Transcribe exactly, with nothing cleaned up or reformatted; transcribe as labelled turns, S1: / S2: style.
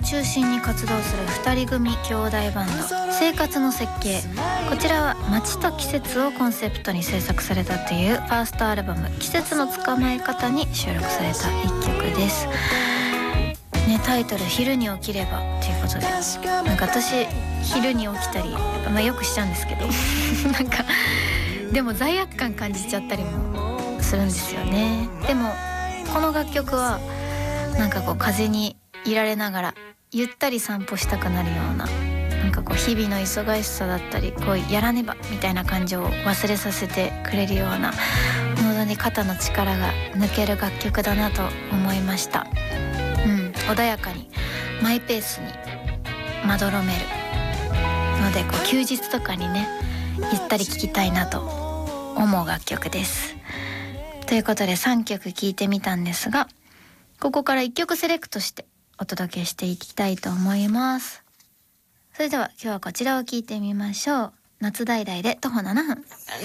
S1: 中心に活動するふたり組兄弟バンド生活の設計。こちらは街と季節をコンセプトに制作されたというファーストアルバム季節の捕まえ方に収録された一曲です、ね、タイトル昼に起きればということで、なんか私昼に起きたり、まあ、よくしちゃうんですけどなんかでも罪悪感感じちゃったりもするんですよね。でもこの楽曲はなんかこう風にいられながらゆったり散歩したくなるような、なんかこう日々の忙しさだったりこうやらねばみたいな感情を忘れさせてくれるような、本当に肩の力が抜ける楽曲だなと思いました。うん、穏やかにマイペースにまどろめるので、こう休日とかにねゆったり聴きたいなと思う楽曲です。ということでさんきょく聴いてみたんですが、ここからいっきょくセレクトしてお届けしていきたいと思います。それでは今日はこちらを聴いてみましょう。夏だいだいで徒歩ななふん。